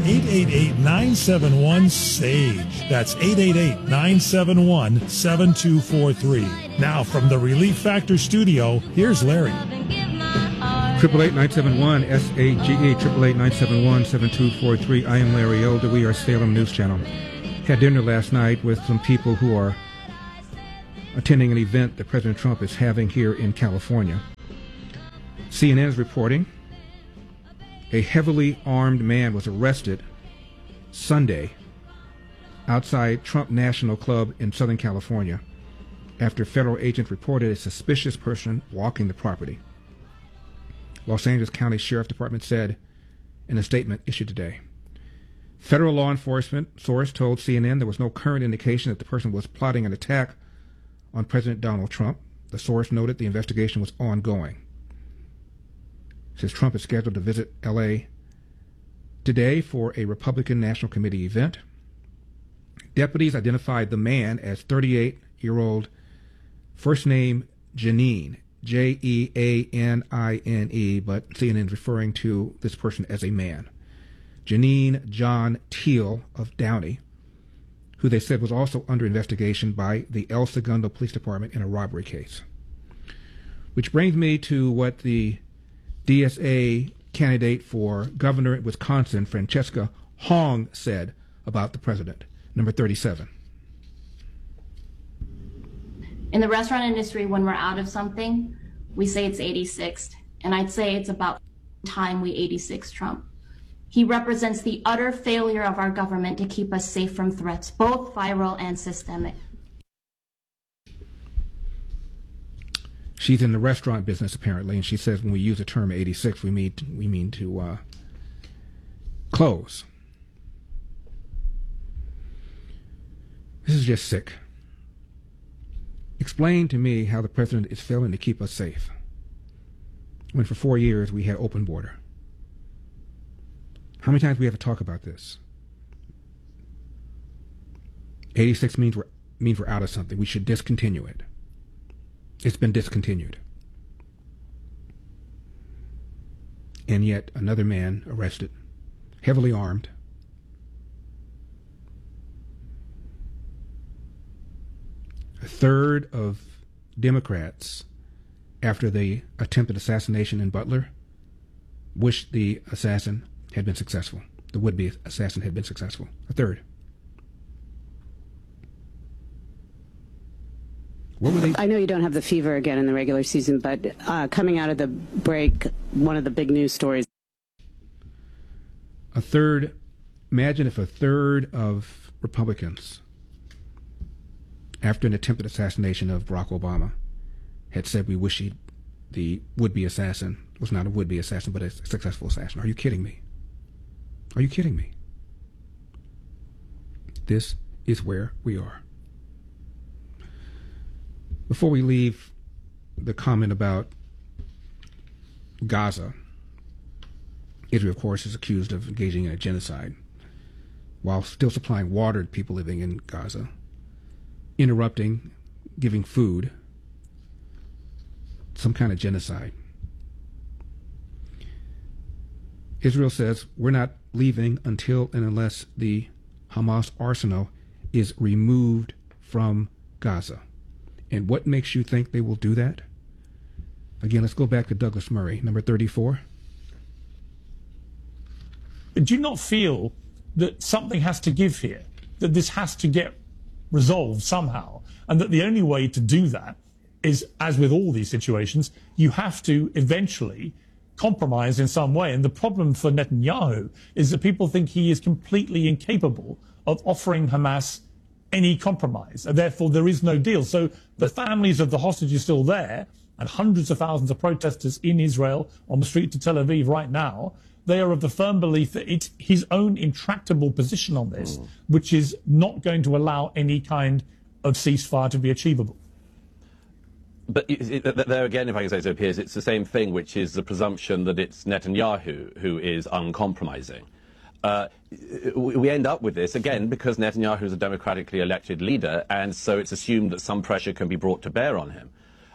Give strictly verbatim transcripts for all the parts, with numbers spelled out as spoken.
eight eight eight, nine seven one, S A G E. That's eight eight eight, nine seven one, seven two four three. Now from the Relief Factor studio, here's Larry. Triple eight nine seven one S A G E, triple eight nine seven one seven two four three. I am Larry Elder. We are Salem News Channel. Had dinner last night with some people who are attending an event that President Trump is having here in California. C N N is reporting a heavily armed man was arrested Sunday outside Trump National Club in Southern California after federal agents reported a suspicious person walking the property. Los Angeles County Sheriff Department said in a statement issued today. Federal law enforcement source told C N N there was no current indication that the person was plotting an attack on President Donald Trump. The source noted the investigation was ongoing. Says Trump is scheduled to visit L A today for a Republican National Committee event. Deputies identified the man as thirty-eight-year-old, first name Jeanine, J E A N I N E, but C N N is referring to this person as a man. Jeanine John Teal of Downey, who they said was also under investigation by the El Segundo Police Department in a robbery case. Which brings me to what the D S A candidate for governor in Wisconsin, Francesca Hong, said about the president. Number thirty-seven. In the restaurant industry, when we're out of something, we say it's eighty-sixth, and I'd say it's about time we eighty-six Trump. He represents the utter failure of our government to keep us safe from threats, both viral and systemic. She's in the restaurant business, apparently, and she says when we use the term eighty-six, we mean to, we mean to uh, close. This is just sick. Explain to me how the president is failing to keep us safe when for four years we had open border. How many times do we have to talk about this? eighty-six means we're, means we're out of something. We should discontinue it. It's been discontinued. And yet another man arrested, heavily armed. A third of Democrats, after the attempted assassination in Butler, wished the assassin had been successful. The would-be assassin had been successful. A third. What were they? I know you don't have the fever again in the regular season, but uh, coming out of the break, one of the big news stories. A third, imagine if a third of Republicans, after an attempted assassination of Barack Obama, had said we wish he, the would-be assassin was not a would-be assassin, but a successful assassin. Are you kidding me? Are you kidding me? This is where we are. Before we leave the comment about Gaza, Israel, of course, is accused of engaging in a genocide while still supplying water to people living in Gaza, interrupting, giving food, some kind of genocide. Israel says, we're not leaving until and unless the Hamas arsenal is removed from Gaza. And what makes you think they will do that? Again, let's go back to Douglas Murray, number thirty-four. Do you not feel that something has to give here, that this has to get resolved somehow, and that the only way to do that is, as with all these situations, you have to eventually compromise in some way? And the problem for Netanyahu is that people think he is completely incapable of offering Hamas any compromise, and therefore there is no deal. So the families of the hostages still there, and hundreds of thousands of protesters in Israel on the street to Tel Aviv right now, they are of the firm belief that it's his own intractable position on this, mm. which is not going to allow any kind of ceasefire to be achievable. But there again, if I can say so, Piers, it's the same thing, which is the presumption that it's Netanyahu who is uncompromising. Uh, we end up with this, again, because Netanyahu is a democratically elected leader, and so it's assumed that some pressure can be brought to bear on him.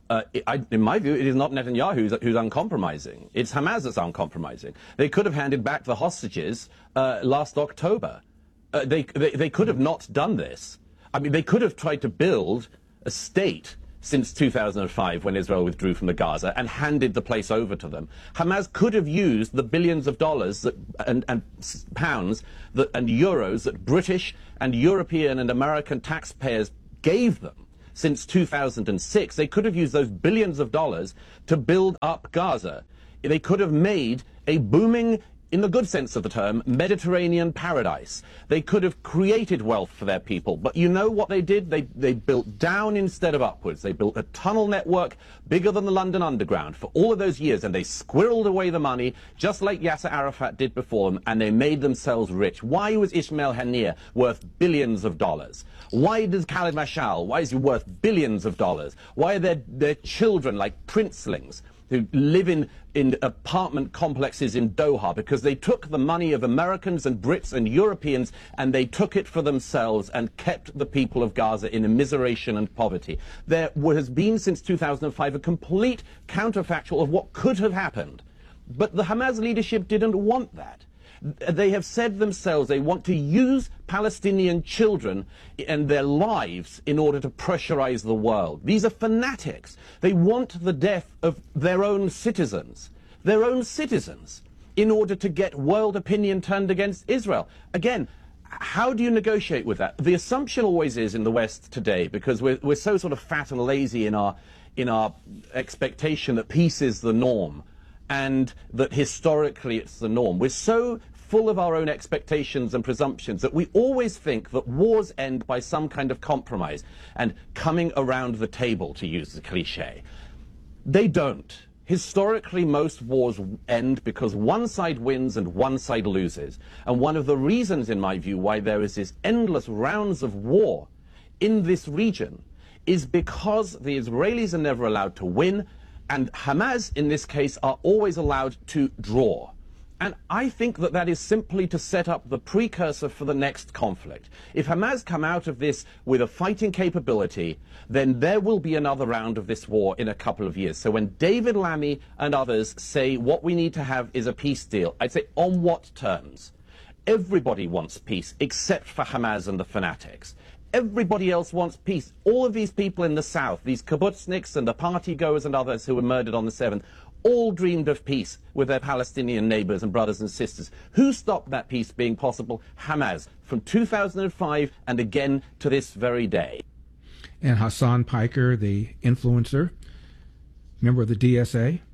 Uh, it, I, in my view, it is not Netanyahu who's, who's uncompromising. It's Hamas that's uncompromising. They could have handed back the hostages uh, last October. Uh, they, they, they could have not done this. I mean, they could have tried to build a state since two thousand five, when Israel withdrew from the Gaza, and handed the place over to them. Hamas could have used the billions of dollars that, and, and pounds that, and euros that British and European and American taxpayers gave them since two thousand six. They could have used those billions of dollars to build up Gaza. They could have made a booming, in the good sense of the term, Mediterranean paradise. They could have created wealth for their people. But you know what they did? They, they built down instead of upwards. They built a tunnel network bigger than the London Underground for all of those years, and they squirreled away the money, just like Yasser Arafat did before them, and they made themselves rich. Why was Ismail Haniyeh worth billions of dollars? Why does Khalid Mashal, why is he worth billions of dollars? Why are their, their children like princelings who live in, in apartment complexes in Doha? Because they took the money of Americans and Brits and Europeans and they took it for themselves and kept the people of Gaza in immiseration and poverty. There has been since two thousand five a complete counterfactual of what could have happened. But the Hamas leadership didn't want that. They have said themselves they want to use Palestinian children and their lives in order to pressurize the world. These are fanatics. They want the death of their own citizens, their own citizens, in order to get world opinion turned against Israel. Again, how do you negotiate with that? The assumption always is in the West today, because we're, we're so sort of fat and lazy in our, in our expectation that peace is the norm, and that historically it's the norm. We're so full of our own expectations and presumptions that we always think that wars end by some kind of compromise and coming around the table, to use the cliche. They don't. Historically, most wars end because one side wins and one side loses. And one of the reasons, in my view, why there is this endless rounds of war in this region is because the Israelis are never allowed to win, and Hamas, in this case, are always allowed to draw. And I think that that is simply to set up the precursor for the next conflict. If Hamas come out of this with a fighting capability, then there will be another round of this war in a couple of years. So when David Lammy and others say what we need to have is a peace deal, I'd say on what terms? Everybody wants peace except for Hamas and the fanatics. Everybody else wants peace. All of these people in the south, these kibbutzniks and the party goers and others who were murdered on the seventh, all dreamed of peace with their Palestinian neighbors and brothers and sisters. Who stopped that peace being possible? Hamas, from two thousand five and again to this very day. And Hassan Piker, the influencer, member of the D S A,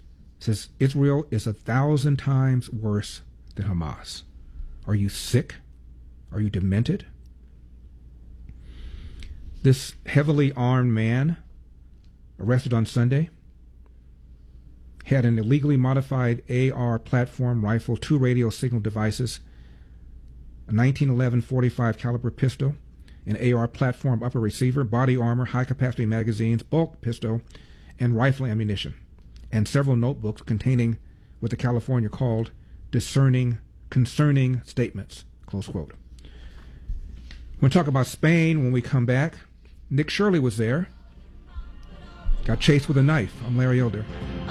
says Israel is a thousand times worse than Hamas. Are you sick? Are you demented? This heavily armed man, arrested on Sunday, had an illegally modified A R platform rifle, two radio signal devices, a nineteen eleven forty-five caliber pistol, an A R platform upper receiver, body armor, high-capacity magazines, bulk pistol, and rifle ammunition, and several notebooks containing what the California called discerning, concerning statements, close quote. We'll talk about Spain when we come back. Nick Shirley was there. Got chased with a knife. I'm Larry Elder.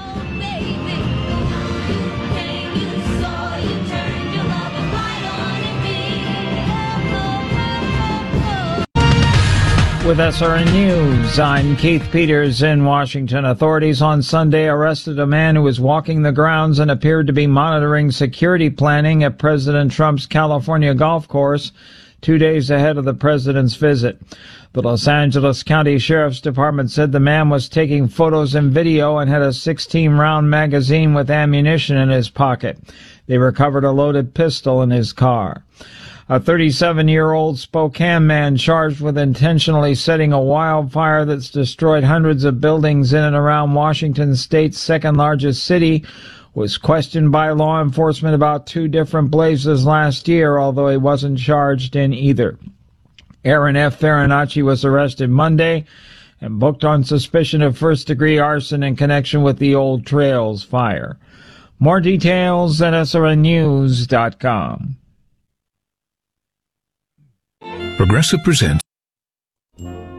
With S R N News, I'm Keith Peters in Washington. Authorities on Sunday arrested a man who was walking the grounds and appeared to be monitoring security planning at President Trump's California golf course two days ahead of the president's visit. The Los Angeles County Sheriff's Department said the man was taking photos and video and had a sixteen round magazine with ammunition in his pocket. They recovered a loaded pistol in his car. A thirty-seven-year-old Spokane man charged with intentionally setting a wildfire that's destroyed hundreds of buildings in and around Washington State's second-largest city was questioned by law enforcement about two different blazes last year, although he wasn't charged in either. Aaron F. Farinacci was arrested Monday and booked on suspicion of first-degree arson in connection with the Old Trails fire. More details at S R N news dot com. Progressive presents.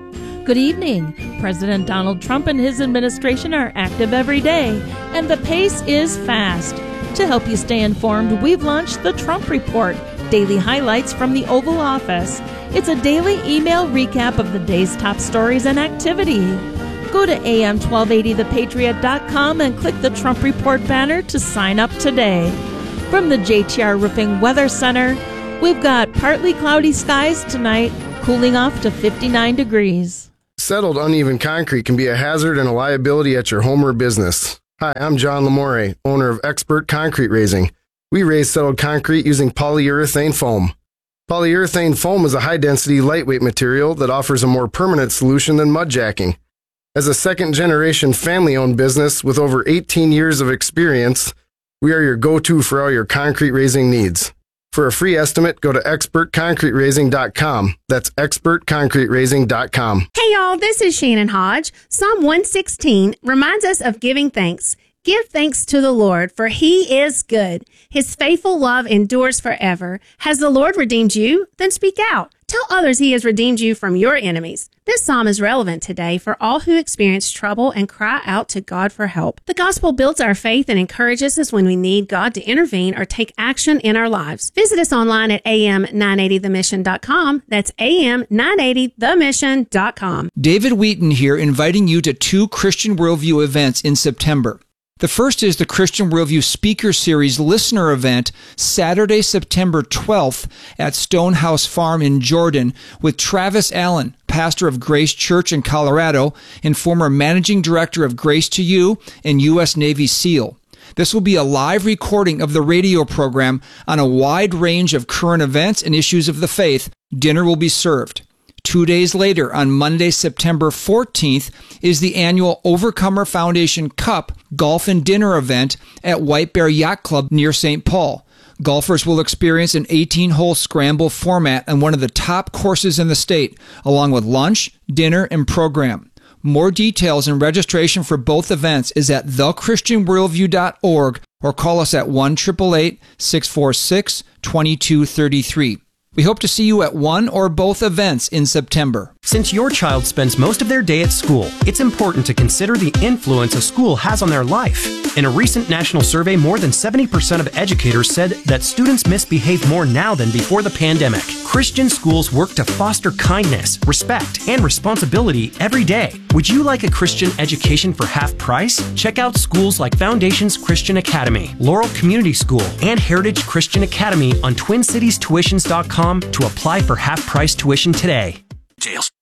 Good evening. President Donald Trump and his administration are active every day, and the pace is fast. To help you stay informed, we've launched the Trump Report, daily highlights from the Oval Office. It's a daily email recap of the day's top stories and activity. Go to A M twelve eighty the patriot dot com and click the Trump Report banner to sign up today. From the J T R Roofing Weather Center, we've got partly cloudy skies tonight, cooling off to fifty-nine degrees. Settled uneven concrete can be a hazard and a liability at your home or business. Hi, I'm John Lamore, owner of Expert Concrete Raising. We raise settled concrete using polyurethane foam. Polyurethane foam is a high-density, lightweight material that offers a more permanent solution than mud jacking. As a second-generation family-owned business with over eighteen years of experience, we are your go-to for all your concrete raising needs. For a free estimate, go to expert concrete raising dot com. That's expert concrete raising dot com. Hey y'all, this is Shannon Hodge. Psalm one sixteen reminds us of giving thanks. Give thanks to the Lord, for he is good. His faithful love endures forever. Has the Lord redeemed you? Then speak out. Tell others he has redeemed you from your enemies. This psalm is relevant today for all who experience trouble and cry out to God for help. The gospel builds our faith and encourages us when we need God to intervene or take action in our lives. Visit us online at A M nine eighty the mission dot com. That's A M nine eighty the mission dot com. David Wheaton here, inviting you to two Christian Worldview events in September. The first is the Christian Worldview Speaker Series Listener Event, Saturday, September twelfth at Stonehouse Farm in Jordan with Travis Allen, pastor of Grace Church in Colorado and former managing director of Grace to You and U S Navy SEAL. This will be a live recording of the radio program on a wide range of current events and issues of the faith. Dinner will be served. Two days later, on Monday, September fourteenth, is the annual Overcomer Foundation Cup Golf and Dinner event at White Bear Yacht Club near Saint Paul. Golfers will experience an eighteen-hole scramble format on one of the top courses in the state, along with lunch, dinner, and program. More details and registration for both events is at the christian worldview dot org or call us at one eight eight eight, six four six, two two three three. We hope to see you at one or both events in September. Since your child spends most of their day at school, it's important to consider the influence a school has on their life. In a recent national survey, more than seventy percent of educators said that students misbehave more now than before the pandemic. Christian schools work to foster kindness, respect, and responsibility every day. Would you like a Christian education for half price? Check out schools like Foundations Christian Academy, Laurel Community School, and Heritage Christian Academy on twin cities tuitions dot com to apply for half price tuition today. Details.